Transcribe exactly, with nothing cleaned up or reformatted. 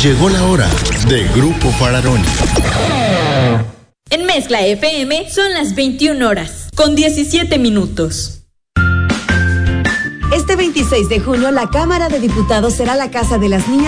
Llegó la hora de Grupo Fararoni. En Mezcla F M son las veintiuna horas, con diecisiete minutos. Este veintiséis de junio, la Cámara de Diputados será la casa de las niñas